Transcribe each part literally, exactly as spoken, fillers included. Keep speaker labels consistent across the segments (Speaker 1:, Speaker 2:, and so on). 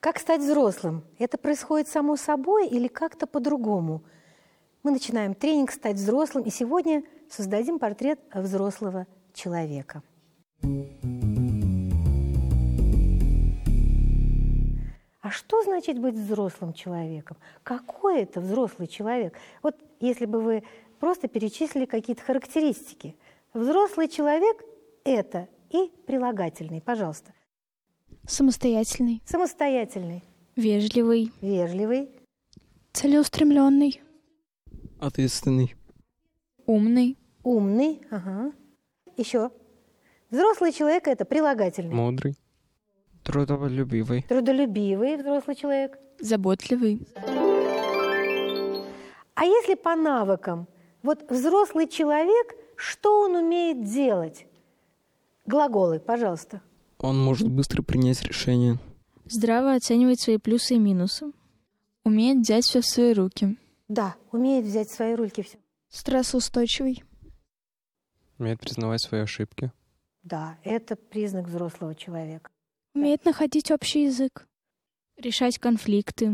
Speaker 1: Как стать взрослым? Это происходит само собой или как-то по-другому? Мы начинаем тренинг «Стать взрослым», и сегодня создадим портрет взрослого человека. А что значит быть взрослым человеком? Какой это взрослый человек? Вот если бы вы просто перечислили какие-то характеристики. Взрослый человек – это и прилагательный, пожалуйста.
Speaker 2: Самостоятельный.
Speaker 1: Самостоятельный.
Speaker 2: Вежливый.
Speaker 1: Вежливый.
Speaker 2: Целеустремленный.
Speaker 3: Ответственный.
Speaker 2: Умный.
Speaker 1: Умный. Ага. Еще. Взрослый человек – это прилагательный.
Speaker 3: Мудрый. Трудолюбивый.
Speaker 1: Трудолюбивый взрослый человек.
Speaker 2: Заботливый.
Speaker 1: А если по навыкам? Вот взрослый человек, что он умеет делать? Глаголы, пожалуйста.
Speaker 3: Он может быстро принять решение.
Speaker 2: Здраво оценивать свои плюсы и минусы. Умеет взять все в свои руки.
Speaker 1: Да, умеет взять в свои руки все.
Speaker 2: Стрессоустойчивый.
Speaker 3: Умеет признавать свои ошибки.
Speaker 1: Да, это признак взрослого человека.
Speaker 2: Умеет находить общий язык. Решать конфликты.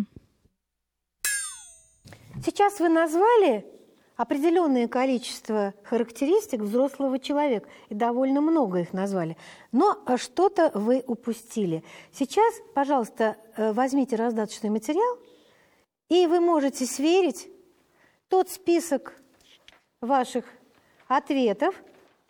Speaker 1: Сейчас вы назвали определенное количество характеристик взрослого человека, и довольно много их назвали. Но что-то вы упустили. Сейчас, пожалуйста, возьмите раздаточный материал, и вы можете сверить тот список ваших ответов